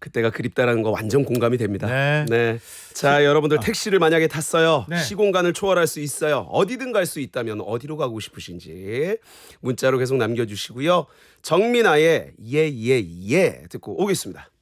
그때가 그립다라는 거 완전 공감이 됩니다. 네. 네. 자, 여러분들 택시를 만약에 탔어요. 네. 시공간을 초월할 수 있어요. 어디든 갈 수 있다면 어디로 가고 싶으신지 문자로 계속 남겨주시고요. 정민아의 예예예 듣고 오겠습니다.